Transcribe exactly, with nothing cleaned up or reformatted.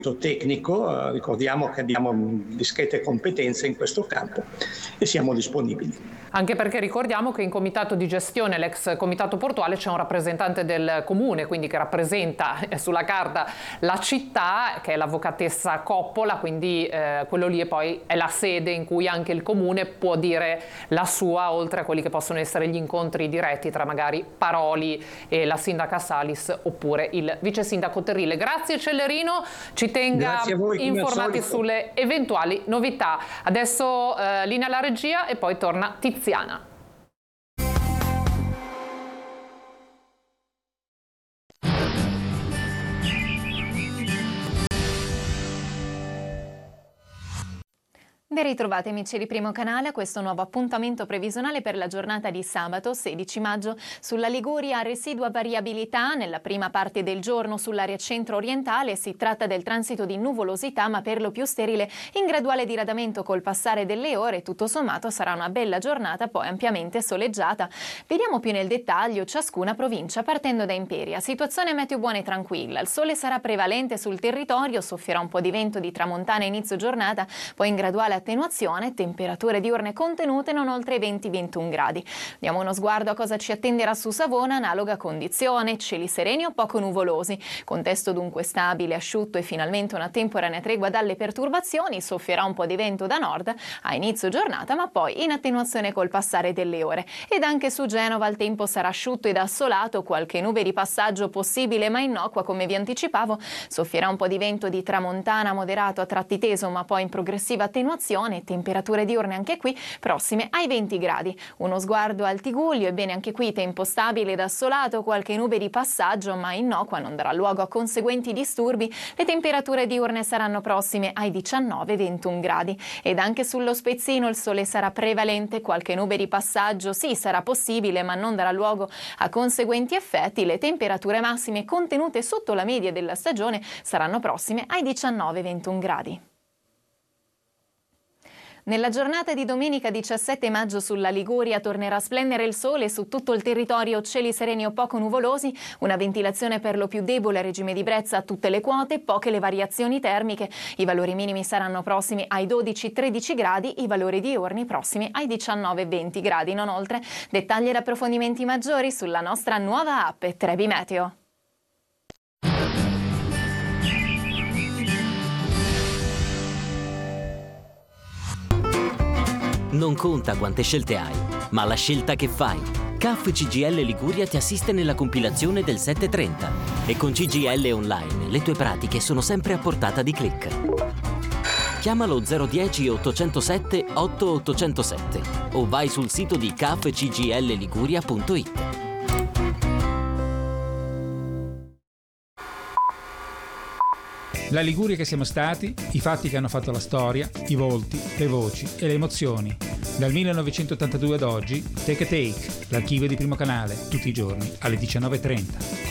tecnico, eh, ricordiamo che abbiamo discrete competenze in questo campo e siamo disponibili. Anche perché ricordiamo che in comitato di gestione, l'ex comitato portuale, c'è un rappresentante del comune, quindi che rappresenta sulla carta la città, che è l'avvocatessa Coppola, quindi eh, quello lì è poi è la sede in cui anche il comune può dire la sua, oltre a quelli che possono essere gli incontri diretti tra magari Paroli e la sindaca Salis oppure il vice sindaco Terrile. Grazie Cellerino, ci tenga voi, informati sulle eventuali novità. Adesso eh, linea alla regia e poi torna Tiziana. Ben ritrovati amici di Primo Canale a questo nuovo appuntamento previsionale per la giornata di sabato sedici maggio. Sulla Liguria residua variabilità nella prima parte del giorno sull'area centro-orientale. Si tratta del transito di nuvolosità ma per lo più sterile in graduale diradamento col passare delle ore. Tutto sommato sarà una bella giornata poi ampiamente soleggiata. Vediamo più nel dettaglio ciascuna provincia partendo da Imperia. Situazione meteo buona e tranquilla. Il sole sarà prevalente sul territorio, soffierà un po' di vento di tramontana a inizio giornata, poi in graduale attenuazione, temperature diurne contenute non oltre i venti ventuno gradi. Diamo uno sguardo a cosa ci attenderà su Savona, analoga condizione, cieli sereni o poco nuvolosi, contesto dunque stabile, asciutto e finalmente una temporanea tregua dalle perturbazioni, soffierà un po' di vento da nord a inizio giornata ma poi in attenuazione col passare delle ore. Ed anche su Genova il tempo sarà asciutto ed assolato, qualche nube di passaggio possibile ma innocua come vi anticipavo, soffierà un po' di vento di tramontana moderato a tratti teso ma poi in progressiva attenuazione, temperature diurne anche qui prossime ai venti gradi. Uno sguardo al Tigullio, ebbene anche qui tempo stabile ed assolato, qualche nube di passaggio ma innocua, non darà luogo a conseguenti disturbi, le temperature diurne saranno prossime ai diciannove ventuno gradi. Ed anche sullo Spezzino il sole sarà prevalente, qualche nube di passaggio sì sarà possibile ma non darà luogo a conseguenti effetti, le temperature massime contenute sotto la media della stagione saranno prossime ai diciannove ventuno gradi. Nella giornata di domenica diciassette maggio sulla Liguria tornerà a splendere il sole, su tutto il territorio cieli sereni o poco nuvolosi, una ventilazione per lo più debole a regime di brezza a tutte le quote, poche le variazioni termiche, i valori minimi saranno prossimi ai dodici tredici gradi, i valori diurni prossimi ai diciannove venti gradi, non oltre. Dettagli ed approfondimenti maggiori sulla nostra nuova app Trebi Meteo. Non conta quante scelte hai, ma la scelta che fai. C A F C G I L Liguria ti assiste nella compilazione del settecentotrenta e con C G I L Online le tue pratiche sono sempre a portata di click. Chiamalo zero uno zero ottocentosette otto ottocentosette o vai sul sito di c a f c g l liguria punto i t. La Liguria che siamo stati, i fatti che hanno fatto la storia, i volti, le voci e le emozioni. Dal millenovecentottantadue ad oggi, Take a Take, l'archivio di Primo Canale, tutti i giorni alle diciannove e trenta.